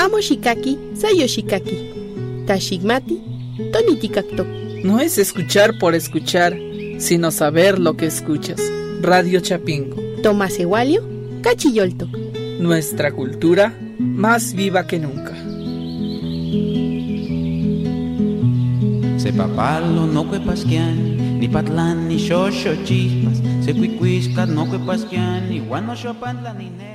Amo shikaki, sayo shikaki. Tashigmati, tonitikaktok. No es escuchar por escuchar, sino saber lo que escuchas. Radio Chapingo. Tomás Ewalio, Cachiyoltok. Nuestra cultura más viva que nunca. Sepapalo no cuepasquian, ni patlan ni xoxo chispas. Secuicuiscat no cuepasquian, ni guano xopantla ni nene.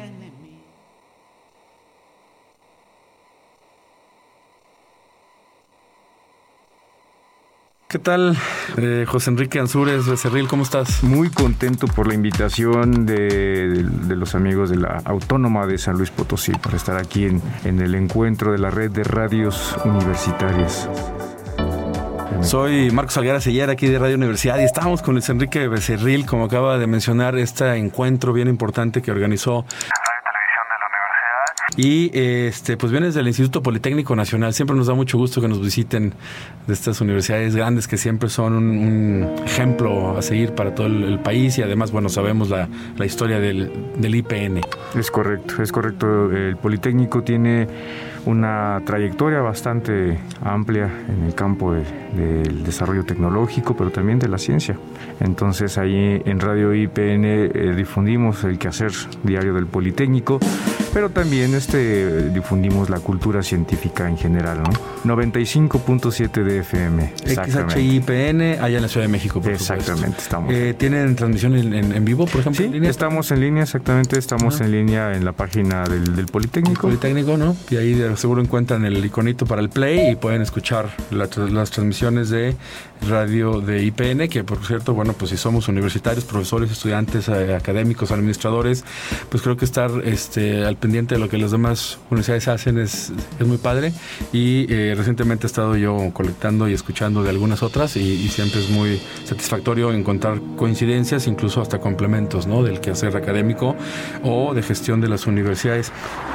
¿Qué tal, José Enrique Ansúrez Becerril? ¿Cómo estás? Muy contento por la invitación de los amigos de la Autónoma de San Luis Potosí para estar aquí en el encuentro de la red de radios universitarias. Soy Marcos Alguera Sellar, aquí de Radio Universidad, y estamos con Luis Enrique Becerril, como acaba de mencionar, este encuentro bien importante que organizó y pues vienes del Instituto Politécnico Nacional. Siempre nos da mucho gusto que nos visiten de estas universidades grandes que siempre son un ejemplo a seguir para todo el país, y además, bueno, sabemos la historia del IPN. Es correcto. El Politécnico tiene una trayectoria bastante amplia en el campo del desarrollo tecnológico, pero también de la ciencia. Entonces ahí en Radio IPN difundimos el quehacer diario del Politécnico, pero también difundimos la cultura científica en general, ¿no? 95.7 de FM. XHIPN, allá en la Ciudad de México, por exactamente, supuesto. Estamos. ¿Tienen transmisión en vivo, por ejemplo? Sí, ¿en línea? Estamos en línea, exactamente. Estamos en línea en la página del Politécnico. Politécnico, ¿no? Y ahí seguro encuentran el iconito para el play y pueden escuchar las transmisiones de radio de IPN, que por cierto, bueno, pues si somos universitarios, profesores, estudiantes, académicos, administradores, pues creo que estar al pendiente de lo que las demás universidades hacen es muy padre. Y recientemente he estado yo colectando y escuchando de algunas otras, y siempre es muy satisfactorio encontrar coincidencias, incluso hasta complementos, ¿no?, del quehacer académico o de gestión de las universidades.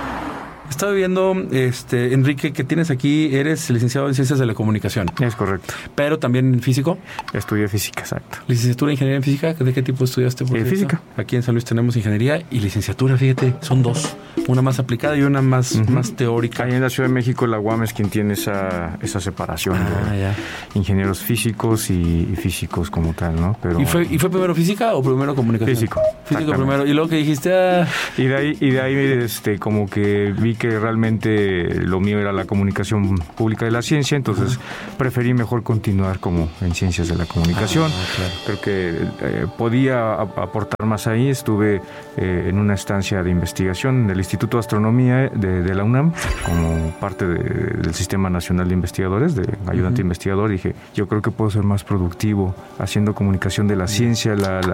Estaba viendo, Enrique, que tienes aquí, eres licenciado en Ciencias de la Comunicación. Es correcto. Pero también en físico. Estudié física, exacto. ¿Licenciatura en Ingeniería en Física? ¿De qué tipo estudiaste? Física. Aquí en San Luis tenemos ingeniería y licenciatura, fíjate, son dos. Una más aplicada y una más teórica. Ahí en la Ciudad de México, la UAM es quien tiene esa separación de ingenieros físicos y físicos como tal, ¿no? Pero... ¿Y fue primero física o primero comunicación? Físico primero. Y luego que dijiste... Y de ahí como que vi que realmente lo mío era la comunicación pública de la ciencia, entonces preferí mejor continuar como en Ciencias de la Comunicación. Claro. Creo que podía aportar más ahí. Estuve en una estancia de investigación en el Instituto de Astronomía de la UNAM como parte del Sistema Nacional de Investigadores, de ayudante investigador. Dije, yo creo que puedo ser más productivo haciendo comunicación de la ciencia.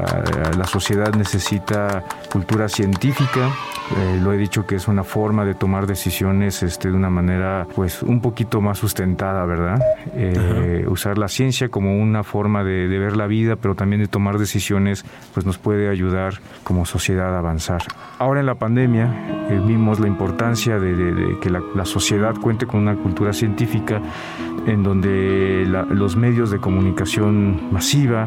La sociedad necesita cultura científica. Lo he dicho que es una forma de tomar decisiones de una manera pues un poquito más sustentada, ¿verdad? Usar la ciencia como una forma de ver la vida, pero también de tomar decisiones, pues nos puede ayudar como sociedad a avanzar. Ahora en la pandemia vimos la importancia de que la sociedad cuente con una cultura científica en donde los medios de comunicación masiva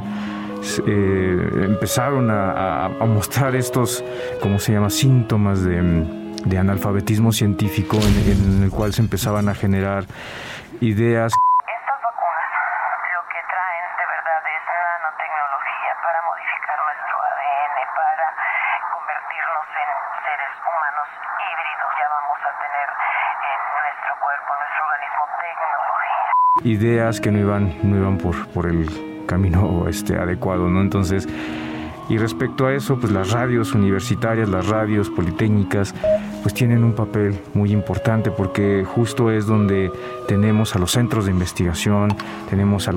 empezaron a mostrar estos, ¿cómo se llama?, síntomas de analfabetismo científico, en el cual se empezaban a generar ideas. Estas vacunas lo que traen de verdad es nanotecnología para modificar nuestro ADN, para convertirnos en seres humanos híbridos. Ya vamos a tener en nuestro cuerpo, en nuestro organismo, tecnología. Ideas que no iban por el camino adecuado, ¿no? Entonces, y respecto a eso, pues las radios universitarias, las radios politécnicas, pues tienen un papel muy importante, porque justo es donde tenemos a los centros de investigación, tenemos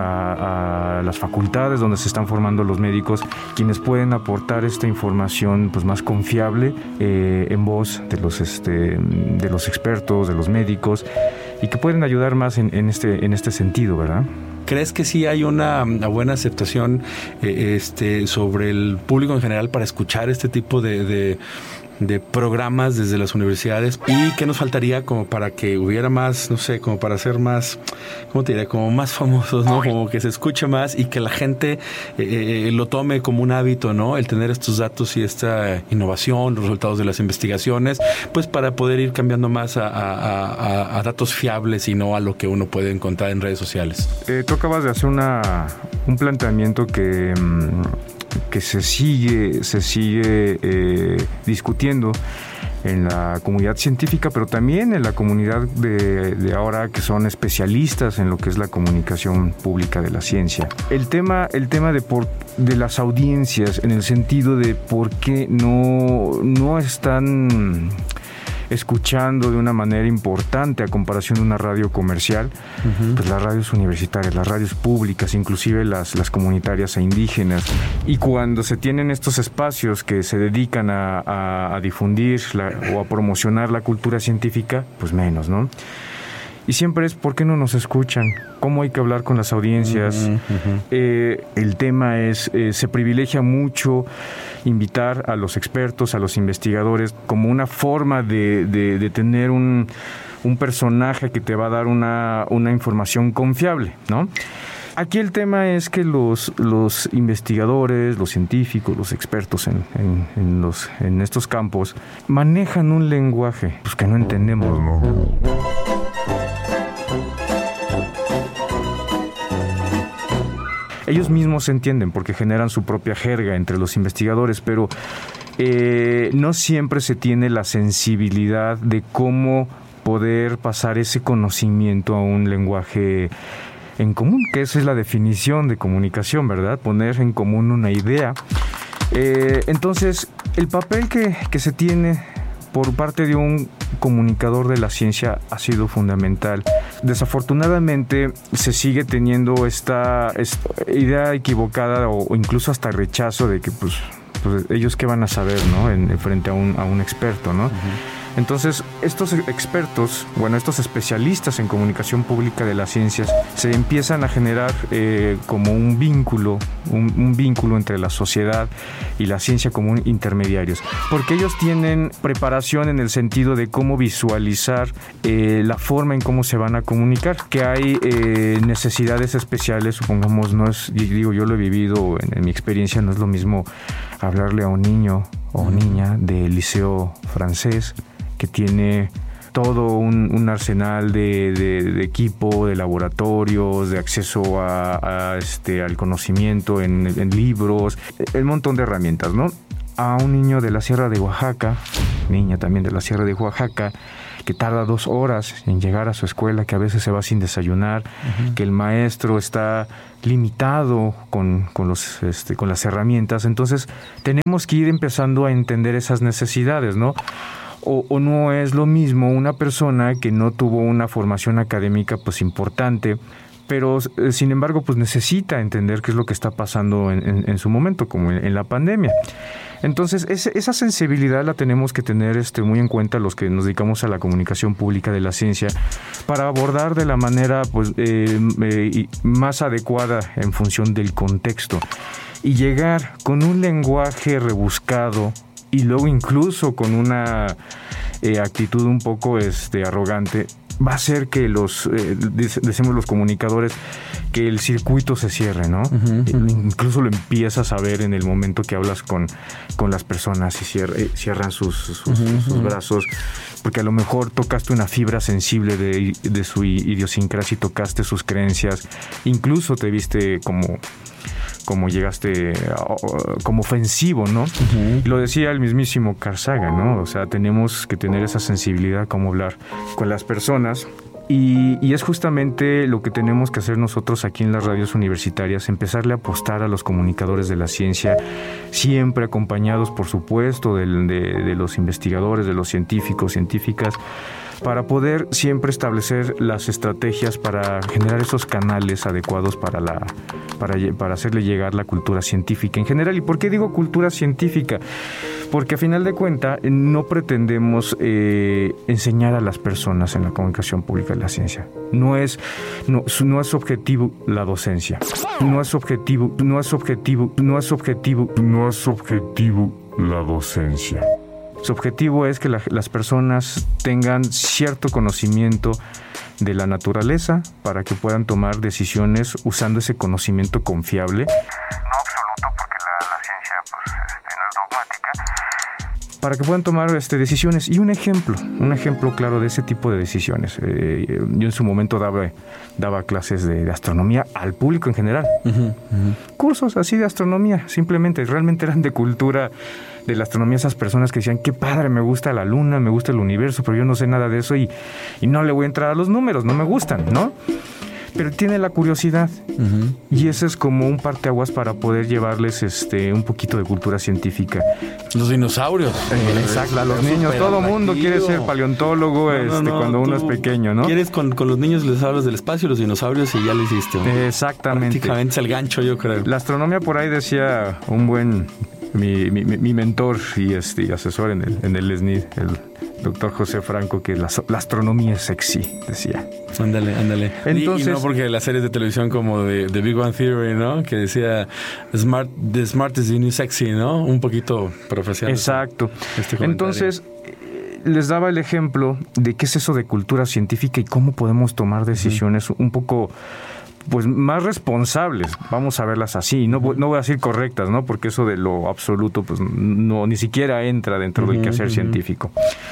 a las facultades donde se están formando los médicos, quienes pueden aportar esta información pues más confiable en voz de los expertos, de los médicos, y que pueden ayudar más en este sentido, ¿verdad? ¿Crees que sí hay una buena aceptación sobre el público en general para escuchar este tipo de programas desde las universidades, y qué nos faltaría como para que hubiera más, no sé, como para ser más, ¿cómo te diré? Como más famosos, ¿no? Como que se escuche más y que la gente lo tome como un hábito, ¿no? El tener estos datos y esta innovación, los resultados de las investigaciones, pues para poder ir cambiando más a datos fiables y no a lo que uno puede encontrar en redes sociales. Tú acabas de hacer un planteamiento que se sigue discutiendo en la comunidad científica, pero también en la comunidad de ahora que son especialistas en lo que es la comunicación pública de la ciencia. El tema de las audiencias, en el sentido de por qué no están escuchando de una manera importante a comparación de una radio comercial, pues las radios universitarias, las radios públicas, inclusive las comunitarias e indígenas. Y cuando se tienen estos espacios que se dedican a difundir o a promocionar la cultura científica, pues menos, ¿no? Y siempre es, ¿por qué no nos escuchan? ¿Cómo hay que hablar con las audiencias? El tema es, se privilegia mucho invitar a los expertos, a los investigadores, como una forma de tener un personaje que te va a dar una información confiable, ¿no? Aquí el tema es que los investigadores, los científicos, los expertos en estos campos manejan un lenguaje pues, que no entendemos, ¿no? Ellos mismos se entienden porque generan su propia jerga entre los investigadores, pero no siempre se tiene la sensibilidad de cómo poder pasar ese conocimiento a un lenguaje en común, que esa es la definición de comunicación, ¿verdad? Poner en común una idea. Entonces, el papel que se tiene por parte de un comunicador de la ciencia ha sido fundamental. Desafortunadamente se sigue teniendo esta idea equivocada o incluso hasta rechazo de que pues ellos qué van a saber, ¿no? Frente a un experto, ¿no? Entonces, estos expertos, estos especialistas en comunicación pública de las ciencias, se empiezan a generar como un vínculo entre la sociedad y la ciencia como intermediarios, porque ellos tienen preparación en el sentido de cómo visualizar la forma en cómo se van a comunicar, que hay necesidades especiales, supongamos, yo lo he vivido en mi experiencia, no es lo mismo hablarle a un niño o niña del liceo francés, que tiene todo un arsenal de equipo, de laboratorios, de acceso al conocimiento en libros, un montón de herramientas, ¿no? A un niño de la Sierra de Oaxaca, niña también de la Sierra de Oaxaca, que tarda 2 horas en llegar a su escuela, que a veces se va sin desayunar, que el maestro está limitado con las herramientas. Entonces tenemos que ir empezando a entender esas necesidades, ¿no? O no es lo mismo una persona que no tuvo una formación académica pues importante, pero sin embargo pues necesita entender qué es lo que está pasando en su momento, como en la pandemia. Entonces esa sensibilidad la tenemos que tener muy en cuenta los que nos dedicamos a la comunicación pública de la ciencia, para abordar de la manera pues más adecuada en función del contexto y llegar con un lenguaje rebuscado y luego incluso con una actitud un poco arrogante, va a hacer que decimos los comunicadores, que el circuito se cierre, ¿no? Incluso lo empiezas a ver en el momento que hablas con las personas y cierran sus brazos, porque a lo mejor tocaste una fibra sensible de su idiosincrasia y tocaste sus creencias, incluso te viste como llegaste como ofensivo, ¿no? Lo decía el mismísimo Carl Sagan, ¿no? O sea, tenemos que tener esa sensibilidad, cómo hablar con las personas. Y es justamente lo que tenemos que hacer nosotros aquí en las radios universitarias, empezarle a apostar a los comunicadores de la ciencia, siempre acompañados, por supuesto, de los investigadores, de los científicos, científicas, para poder siempre establecer las estrategias para generar esos canales adecuados para hacerle llegar la cultura científica en general. ¿Y por qué digo cultura científica? Porque a final de cuentas no pretendemos enseñar a las personas en la comunicación pública de la ciencia. No es objetivo la docencia. No es objetivo la docencia. Su objetivo es que las personas tengan cierto conocimiento de la naturaleza para que puedan tomar decisiones usando ese conocimiento confiable. No absoluto, porque la ciencia pues, no es dogmática. Para que puedan tomar decisiones. Y un ejemplo claro de ese tipo de decisiones. Yo en su momento daba clases de astronomía al público en general. Cursos así de astronomía, simplemente, realmente eran de cultura de la astronomía. Esas personas que decían, qué padre, me gusta la luna, me gusta el universo, pero yo no sé nada de eso y no le voy a entrar a los números, no me gustan, ¿no? Pero tiene la curiosidad. Y ese es como un parteaguas para poder llevarles un poquito de cultura científica. Los dinosaurios. Exacto, a los niños. Todo mundo quiere ser paleontólogo cuando uno es pequeño, ¿no? Quieres con los niños les hablas del espacio y los dinosaurios y ya lo hiciste, ¿no? Exactamente. Prácticamente es el gancho, yo creo. La astronomía, por ahí decía un buen... Mi mentor y asesor en el SNID, el doctor José Franco, que la astronomía es sexy, decía. Ándale. Entonces, y no porque las series de televisión como de Big Bang Theory, ¿no? Que decía the smart is the new sexy, ¿no? Un poquito profesional. Exacto. Entonces, les daba el ejemplo de qué es eso de cultura científica y cómo podemos tomar decisiones un poco... pues más responsables, vamos a verlas así, no voy a decir correctas, ¿no? Porque eso de lo absoluto, pues no, ni siquiera entra dentro del quehacer científico.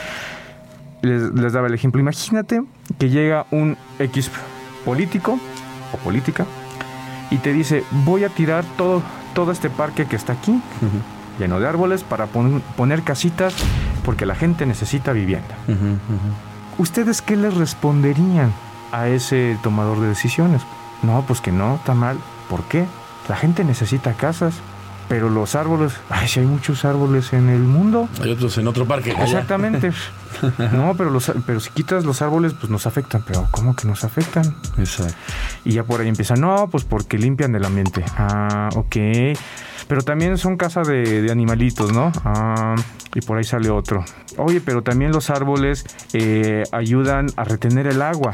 Les daba el ejemplo, imagínate que llega un X político o política y te dice, voy a tirar todo este parque que está aquí, lleno de árboles, para poner casitas, porque la gente necesita vivienda. ¿Ustedes qué les responderían a ese tomador de decisiones? No, pues que no, está mal. ¿Por qué? La gente necesita casas, pero los árboles... Ay, si hay muchos árboles en el mundo. Hay otros en otro parque. Exactamente. No, pero si quitas los árboles, pues nos afectan. Pero ¿cómo que nos afectan? Exacto. Y ya por ahí empiezan, no, pues porque limpian el ambiente. Ah, ok. Pero también son casa de animalitos, ¿no? Ah, y por ahí sale otro. Oye, pero también los árboles ayudan a retener el agua.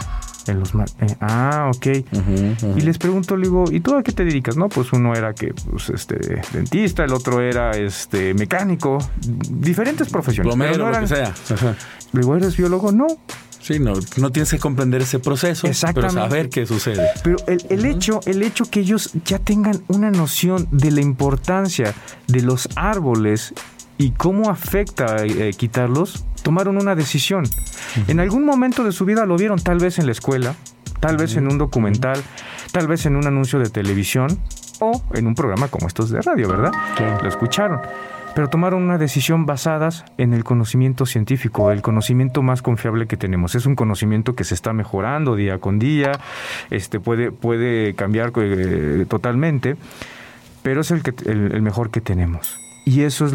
Ok. Y les pregunto, le digo, ¿y tú a qué te dedicas? No, pues uno era dentista, el otro era mecánico, diferentes profesiones. Plomero, no lo que sea. Le digo, ¿eres biólogo? No. Sí, no tienes que comprender ese proceso, pero saber qué sucede. Pero el hecho que ellos ya tengan una noción de la importancia de los árboles y cómo afecta quitarlos, tomaron una decisión. En algún momento de su vida lo vieron, tal vez en la escuela, tal vez en un documental, tal vez en un anuncio de televisión o en un programa como estos de radio, ¿verdad? Claro. Lo escucharon. Pero tomaron una decisión basadas en el conocimiento científico, el conocimiento más confiable que tenemos. Es un conocimiento que se está mejorando día con día, puede cambiar totalmente, pero es el mejor que tenemos. Y eso es